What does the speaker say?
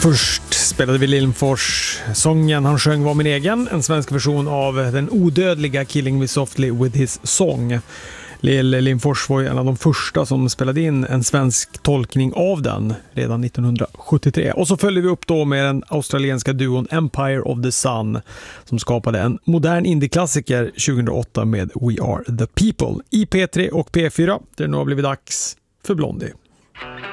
Först spelade vi Lindfors. Sången han sjöng var min egen, en svensk version av den odödliga Killing Me Softly with His Song. Lindfors var ju en av de första som spelade in en svensk tolkning av den redan 1973. Och så följde vi upp då med den australienska duon Empire of the Sun som skapade en modern indie-klassiker 2008 med We Are the People i P3 och P4. Det nu har blivit dags för Blondie.